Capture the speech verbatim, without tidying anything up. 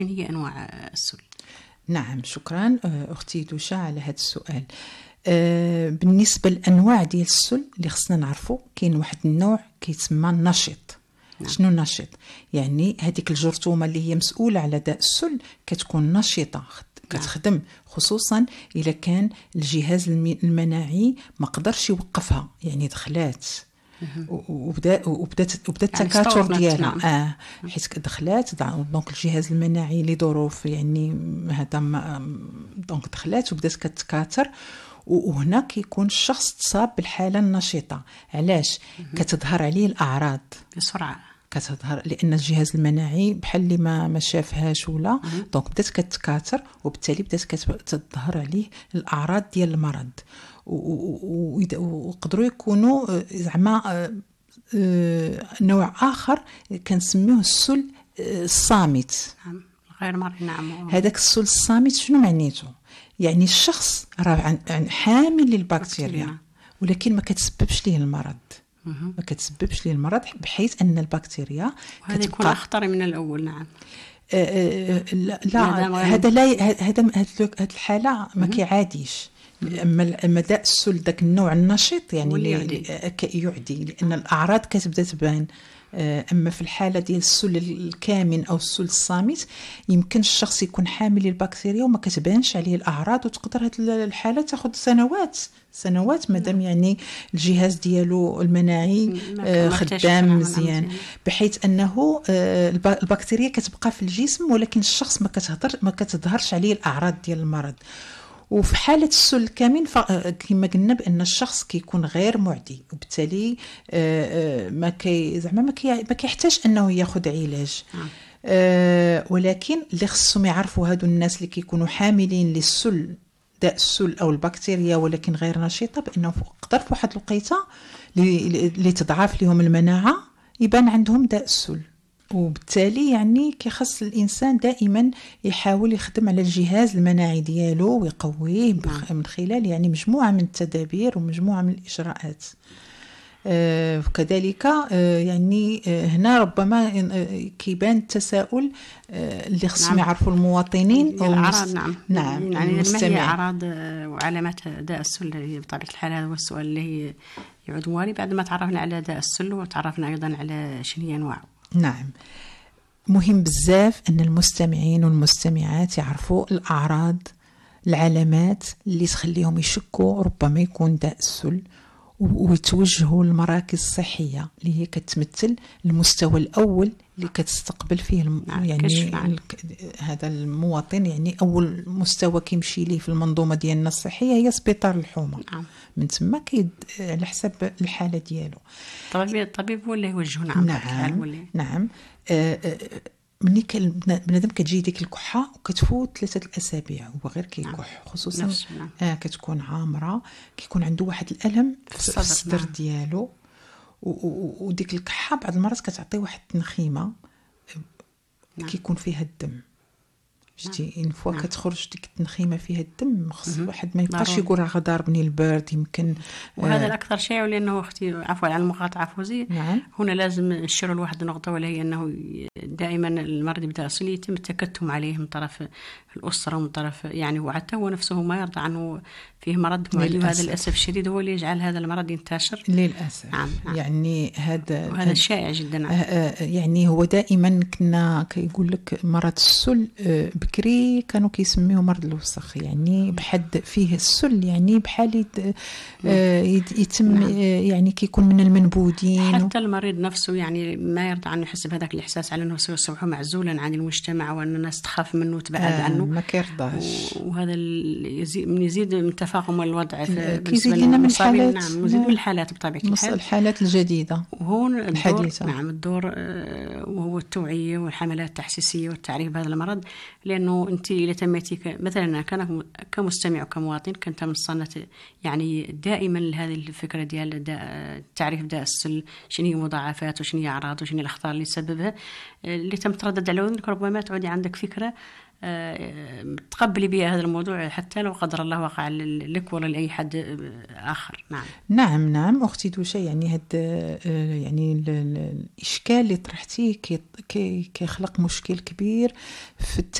هي أنواع السل؟ نعم، شكرا أختي دوشا على هذا السؤال. بالنسبة للأنواع ديال السل اللي خصنا نعرفو، كاين واحد النوع كيتسمى النشيط. نعم. شنو النشيط؟ يعني هذيك الجرثومة اللي هي مسؤولة على داء السل كتكون نشيطة، كتخدم، خصوصا إذا كان الجهاز المناعي ما قدرش يوقفها، يعني دخلات وبدا وبدات وبدات التكاثر يعني ديالها. نعم. اه حيت دخلات دونك الجهاز المناعي لظروف يعني هذا دونك دخلات وبدات كتكاثر، وهنا كيكون الشخص تصاب بالحاله النشيطه. علاش؟ كتظهر عليه الاعراض بسرعه، كتظهر لان الجهاز المناعي بحال اللي ما ما شافهاش ولا دونك بدات كتكاثر، وبالتالي بدات كتظهر عليه الاعراض ديال المرض. ويقدروا يكونوا زعما نوع اخر كنسميوه السل الصامت. نعم، غير مرئي. نعم، هذاك السل الصامت شنو معنيته؟ يعني الشخص راه حامل للبكتيريا ولكن ما كتسببش ليه المرض، ما كتسببش ليه المرض، بحيث ان البكتيريا هذا يكون اخطر من الاول. نعم. آه لا, لا هذا لا هذا هذه الحاله ما كيعاديش. اما اما داء السل داك النوع النشيط يعني اللي يعدي، لان الاعراض كتبدا تبان. اما في الحاله ديال السل الكامن او السل الصامت يمكن الشخص يكون حامل للبكتيريا وما كتبانش عليه الاعراض، وتقدر هذه الحاله تاخذ سنوات سنوات مادام يعني الجهاز ديالو المناعي خدام مزيان، بحيث انه البكتيريا كتبقى في الجسم ولكن الشخص ما كتهضر ما كتظهرش عليه الاعراض ديال المرض. وفي حالة السل الكامن كما قلنا بأن الشخص كيكون غير معدي، وبالتالي ما كي زعما ما كيحتاج أنه ياخذ علاج. آه ولكن اللي خصهم يعرفوا هادو الناس اللي كيكونوا حاملين للسل داء السل أو البكتيريا ولكن غير نشيطة، بأنه قدر في واحد الوقيته اللي تضعف لهم المناعة يبان عندهم داء السل. وبالتالي يعني كيخص الانسان دائما يحاول يخدم على الجهاز المناعي ديالو ويقويه من خلال يعني مجموعه من التدابير ومجموعه من الاجراءات. آه وكذلك آه يعني آه هنا ربما آه كيبان التساؤل آه اللي خصهم نعم. يعرفوا المواطنين الاعراض. نعم نعم يعني ما هي اعراض وعلامات داء السل بطبيعه الحال؟ هذا هو السؤال اللي يعود موالي بعد ما تعرفنا على داء السل وتعرفنا ايضا على شنو هي انواعه. نعم، مهم بزاف أن المستمعين والمستمعات يعرفوا الأعراض، العلامات اللي تخليهم يشكوا ربما يكون داء السل، ويتوجهوا للمراكز الصحية اللي هي كتمثل المستوى الأول اللي كتستقبل فيه الم... يعني ال... هذا المواطن. يعني أول مستوى كيمشي ليه في المنظومة ديالنا الصحية هي سبيطار الحومة. نعم. من ثم كيد على حسب الحالة ديالو الطبيب الطبيب هو اللي يوجهه. نعم نعم, نعم. آه آه ملي بنادم كتجي ديك الكحه وكتفوت ثلاثه الاسابيع وهو غير كيكح، خصوصا نعم. آه كتكون عامره، كيكون عنده واحد الالم في الصدر, في الصدر نعم. ديالو، وديك الكحه بعض المرات كتعطي واحد التنخيمه نعم. كيكون فيها الدم. شتي ان فوا نعم. كتخرج ديك التنخيمه فيها الدم، خص واحد ما يبقاش يقول راه ضاربني البرد يمكن. وهذا آه الاكثر شيء، لانه اختي عفوا على المقاطعه فوزي نعم. هنا لازم نشير لواحد النقطه، وهي انه دائما المرض بداء السل يتم التكتم عليه من طرف الاسره ومن طرف يعني وحتى هو نفسه ما يرضى عنه فيه مرض معدي، وهذا للاسف الشديد هو اللي يجعل هذا المرض ينتشر للاسف. نعم. نعم. يعني هذا وهذا شائع جدا. نعم. يعني هو دائما كنا كيقول لك مرض السل بكري كانوا كيسميوه مرض الوسخ، يعني بحد فيه السل يعني بحال يتم نعم. يعني كيكون من المنبودين، حتى المريض نفسه يعني ما يرضى عنه، يحس بهذاك الاحساس على انه سيصبح معزولا عن المجتمع وان الناس تخاف منه وتبعد آه عنه، ما كيرضاش. وهذا يزيد من يزيد من تفاقم الوضع كيزيد لنا من الحالات. نعم مزيد من الحالات بطبيعه الحال، الحالات الجديده وهون الحديثه. نعم الدور وهو التوعيه والحملات التحسيسيه والتعريف بهذا المرض، لان لأنه أنت إذا تميتي مثلا أنا كان كمستمع وكمواطن كنت مصنة يعني دائما لهذه الفكرة ديال تعريف داء السل، شنو هي مضاعفات وشنو هي أعراض وشنو هي الأخطار اللي تسببها، اللي تم تردد على ودنك ربما تعودي عندك فكرة تقبلي بها هذا الموضوع حتى لو قدر الله وقع لك ولا لأي حد آخر. نعم نعم نعم أختي دوشة، يعني هاد يعني الإشكال اللي طرحتيه كي كيخلق مشكل كبير في